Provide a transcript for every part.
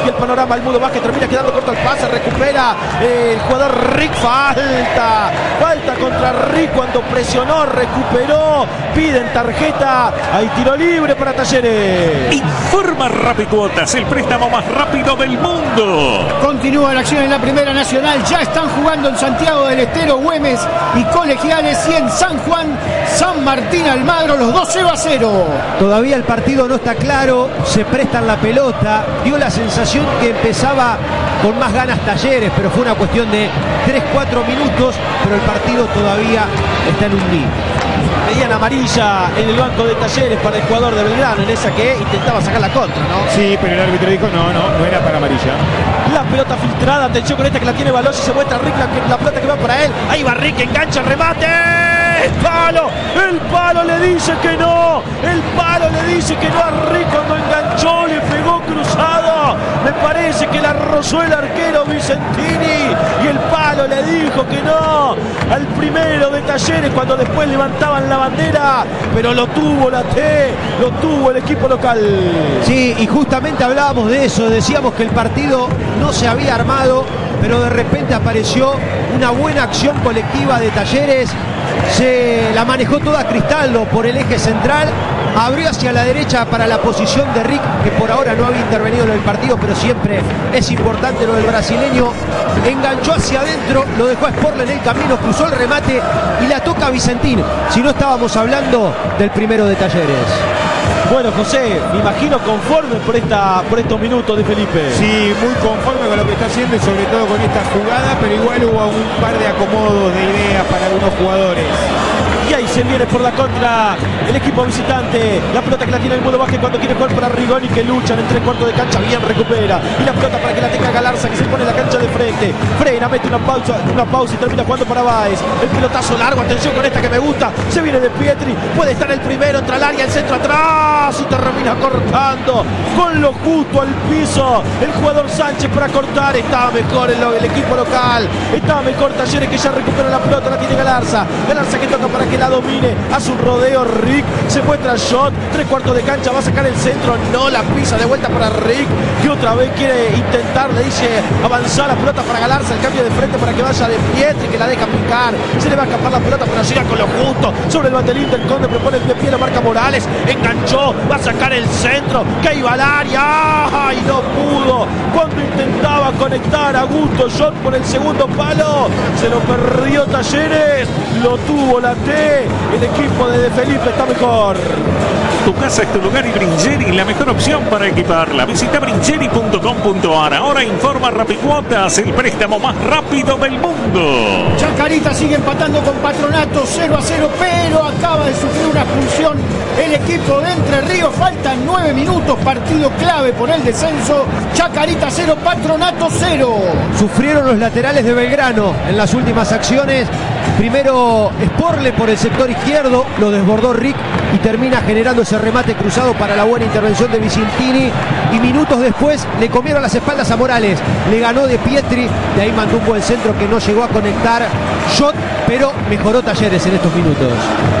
el panorama. El Mudo Vázquez termina quedando corto el pase. Recupera el jugador Rick. Falta contra Rick cuando presionó, recuperó. Piden tarjeta. Hay tiro libre para Talleres. Informa Rapicuotas, el préstamo más rápido del mundo. Continúa la acción en la Primera Nacional. Ya están jugando en Santiago del Estero, Güemes y Colegiales, y en San Juan, San Martín Almagro, los dos 0-0. Todavía el partido no está claro, se prestan la pelota, dio la sensación que empezaba con más ganas Talleres, pero fue una cuestión de 3-4 minutos, pero el partido todavía está en un límite. Veían amarilla en el banco de Talleres para el jugador de Belgrano, en esa que intentaba sacar la contra, ¿no? Sí, pero el árbitro dijo no era para amarilla. La pelota filtrada, atención con esta que la tiene Baloy y se muestra Rick, la pelota que va para él. Ahí va Rick, engancha el remate. El palo le dice que no. El palo le dice que no a Rick cuando enganchó, le pegó cruzado. Me parece que la rozó el arquero Vicentini y el palo le dijo que no al primero de Talleres cuando después levantaban la bandera, pero lo tuvo la T, lo tuvo el equipo local. Sí, y justamente hablábamos de eso, decíamos que el partido no se había armado, pero de repente apareció una buena acción colectiva de Talleres. Se la manejó toda Cristaldo por el eje central, abrió hacia la derecha para la posición de Rick, que por ahora no había intervenido en el partido, pero siempre es importante lo del brasileño. Enganchó hacia adentro, lo dejó a Sporle en el camino, cruzó el remate y la toca a Vicentín. Si no, estábamos hablando del primero de Talleres. Bueno, José, me imagino conforme por estos minutos de Felipe. Sí, muy conforme con lo que está haciendo y sobre todo con esta jugada, pero igual hubo un par de acomodos de ideas para algunos jugadores. Y ahí se viene por la contra el equipo visitante. La pelota que la tiene el Mudo Vázquez cuando quiere jugar para Rigoni, que luchan en 3/4 de cancha. Bien recupera. Y la pelota para que la tenga Galarza, que se pone en la cancha de frente. Frena, mete una pausa y termina jugando para Báez. El pelotazo largo, atención con esta que me gusta. Se viene de Pietri. Puede estar el primero, entra al área, el centro atrás. Y termina cortando con lo justo al piso. El jugador Sánchez para cortar. Estaba mejor el equipo local. Estaba mejor Talleres, que ya recupera la pelota. La tiene Galarza. Galarza que toca para que la domine, hace un rodeo Rick, se muestra Shot, 3/4 de cancha, va a sacar el centro, no la pisa, de vuelta para Rick, que otra vez quiere intentar, le dice avanzar la pelota para Galarza, el cambio de frente para que vaya de Pietri, que la deja picar, se le va a escapar la pelota, pero llega con lo justo, sobre el banderín del Conde, propone el de pie, la marca Morales, enganchó, va a sacar el centro, que iba al área, ¡ay! No pudo, cuando intentaba conectar a gusto Shot por el segundo palo, se lo perdió Talleres, lo tuvo la T. El equipo de Felipe está mejor. Tu casa es tu lugar y Bringeri, la mejor opción para equiparla. Visita bringeri.com.ar. Ahora informa Rapicuotas, el préstamo más rápido del mundo. Chacarita sigue empatando con Patronato 0-0, pero acaba de sufrir una expulsión el equipo de Entre Ríos. Faltan 9 minutos, partido clave por el descenso. Chacarita 0, Patronato 0. Sufrieron los laterales de Belgrano en las últimas acciones. Primero Sporle por el sector izquierdo, lo desbordó Rick y termina generando ese remate cruzado para la buena intervención de Vicentini, y minutos después le comieron las espaldas a Morales, le ganó de Pietri, de ahí mandó un buen centro que no llegó a conectar Shot, pero mejoró Talleres en estos minutos.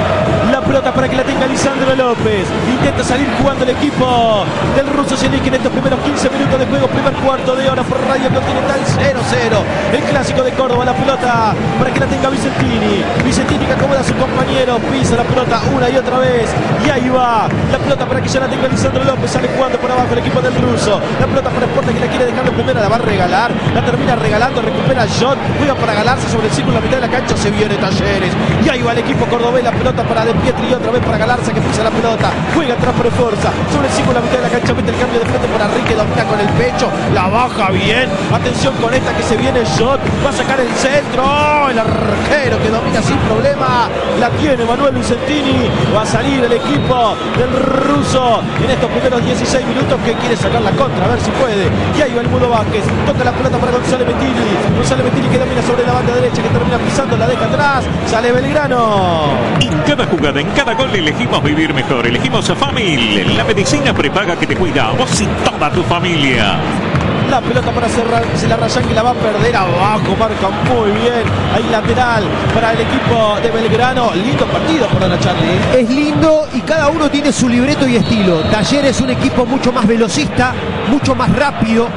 La pelota para que la tenga Lisandro López, intenta salir jugando el equipo del ruso Zenik en estos primeros 15 minutos de juego, primer cuarto de hora por Radio Continental. 0-0, el clásico de Córdoba. La pelota para que la tenga Vicentini, Vicentini que acomoda a su compañero, pisa la pelota una y otra vez, y ahí va la pelota para que ya la tenga Lisandro López, sale jugando por abajo el equipo del ruso, la pelota para Sporting, que la quiere dejar de primera, la va a regalar, la termina regalando, recupera Shot, juega para Galarza sobre el círculo, la mitad de la cancha, se viene Talleres, y ahí va el equipo cordobés, la pelota para De Pietri y otra vez para Galarza, que pisa la pelota, juega atrás por fuerza, sobre el círculo, la mitad de la cancha, mete el cambio de frente para Rique, domina con el pecho, la baja bien, atención con esta que se viene Shot, va a sacar el centro, ¡oh! El arquero que domina sin problema, la tiene Manuel Vicentini, va a salir el equipo del ruso en estos primeros 16 minutos, que quiere sacar la contra, a ver si puede, y ahí va el Mudo Vázquez, toca la pelota para González Metilli que domina sobre la banda derecha, que termina pisando, la deja atrás, sale Belgrano. En cada jugada, en cada gol elegimos vivir mejor, elegimos a Famil, la medicina prepaga que te cuida a vos y toda tu familia. La pelota para cerrar, se la rayan, que la va a perder abajo, marca muy bien, ahí lateral para el equipo de Belgrano. Lindo partido por la Charlie. Es lindo y cada uno tiene su libreto y estilo. Talleres es un equipo mucho más velocista, mucho más rápido,